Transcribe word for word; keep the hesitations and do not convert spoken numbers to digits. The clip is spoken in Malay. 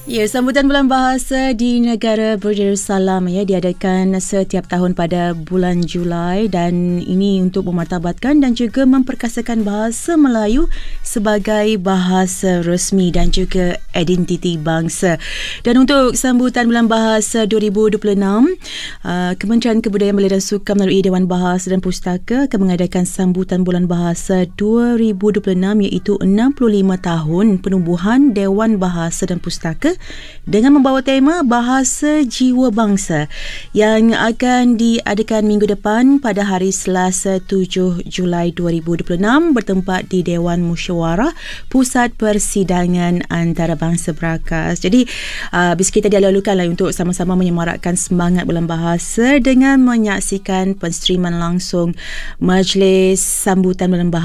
Ya, sambutan Bulan Bahasa di negara Berjerusalem ya diadakan setiap tahun pada bulan Julai, dan ini untuk memartabatkan dan juga memperkasakan bahasa Melayu sebagai bahasa rasmi dan juga identiti bangsa. Dan untuk sambutan Bulan Bahasa dua ribu dua puluh enam, uh, Kementerian Kebudayaan Belia dan Sukan melalui Dewan Bahasa dan Pustaka akan mengadakan sambutan Bulan Bahasa dua ribu dua puluh enam, iaitu enam puluh lima tahun penubuhan Dewan Bahasa dan Pustaka dengan membawa tema Bahasa Jiwa Bangsa yang akan diadakan minggu depan pada hari Selasa tujuh Julai dua ribu dua puluh enam bertempat di Dewan Musyawarah Pusat Persidangan Antarabangsa Berakas. Jadi uh, bis kita dilalukanlah untuk sama-sama menyemarakkan semangat Bulan Bahasa dengan menyaksikan penstriman langsung majlis sambutan Bulan Bahasa